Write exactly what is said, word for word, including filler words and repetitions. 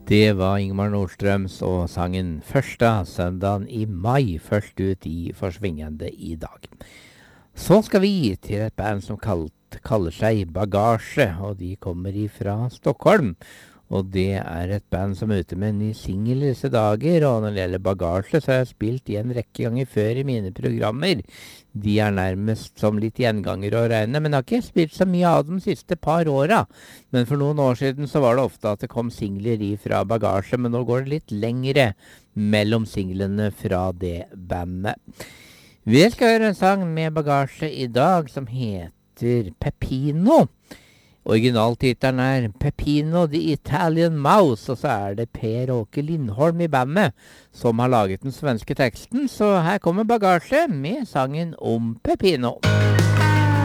Det var Ingmar Nordstrøms og sangen første søndagen i mai, først ut i Forsvingende i dag. Så skal vi til et band som kalt, kaller seg Bagasje, og de kommer ifra Stockholm. Og det er et band som er ute med en ny single i disse dager, og når det gjelder Bagasje så har jeg spilt i en rekke ganger før i mine programmer. De er nærmest som litt gjenganger å regne, men jeg har ikke spilt så mye av dem siste par åra. Men for noen år siden så var det ofte at det kom singler ifra Bagasje, men nå går det litt lengre mellom singlene fra det bandet. Vi skal høre en sang med Bagasje i dag som heter Peppino. Originaltitelen er Peppino the Italian Mouse, og så er det Per Åke Lindholm i bandet som har laget den svenske teksten, så her kommer Bagasje med sangen om Peppino.